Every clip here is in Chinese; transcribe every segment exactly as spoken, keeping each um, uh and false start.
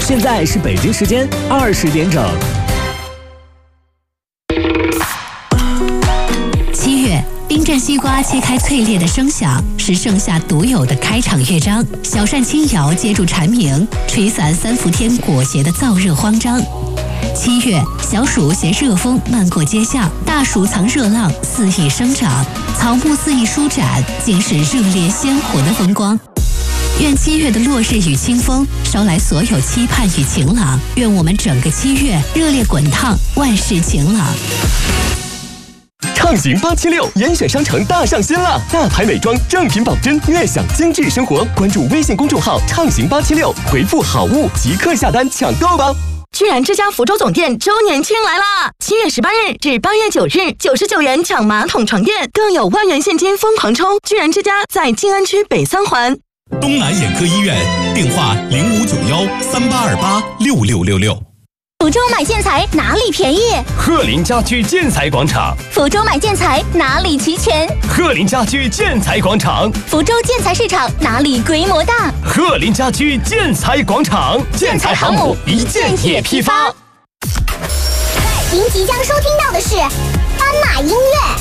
现在是北京时间二十点整。 七月，冰镇西瓜切开脆裂的声响，是盛夏独有的开场乐章。小扇轻摇接住蝉鸣，吹散三伏天裹挟的燥热慌张。七月，小暑携热风漫过街巷，大暑藏热浪肆意生长，草木肆意舒展，竟是热烈鲜活的风光。愿七月的落日与清风捎来所有期盼与晴朗，愿我们整个七月热烈滚烫，万事晴朗。 畅行八七六严选商城大上新了，大牌美妆正品保真，悦享精致生活。关注微信公众号畅行八七六，回复好物即刻下单抢购吧。 居然之家福州总店周年庆来啦！七月十八日至八月九日，九十九元抢马桶床垫，更有万元现金疯狂抽！居然之家在静安区北三环。 东南眼科医院电话零五九幺三八二八六六六六。 福州买建材哪里便宜？ 鹤林家居建材广场。 福州买建材哪里齐全？ 鹤林家居建材广场。 福州建材市场哪里规模大？ 鹤林家居建材广场。 建材航母一件也批发。 您即将收听到的是斑马音乐。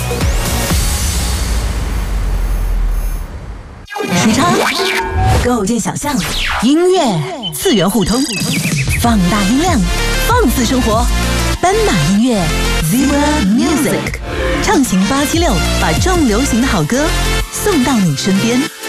时差构建想象，音乐次元互通，放大音量，放肆生活。斑马音乐 Zebra Music 畅行八七六，把重流行的好歌送到你身边。